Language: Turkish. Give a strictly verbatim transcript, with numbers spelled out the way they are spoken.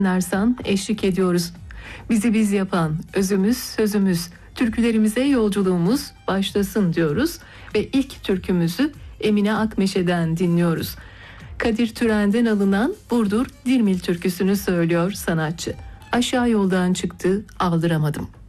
Ersan eşlik ediyoruz. Bizi biz yapan özümüz sözümüz, türkülerimize yolculuğumuz başlasın diyoruz ve ilk türkümüzü Emine Akmeşe'den dinliyoruz. Kadir Türen'den alınan Burdur Dirmil türküsünü söylüyor sanatçı. Aşağı yoldan çıktı aldıramadım.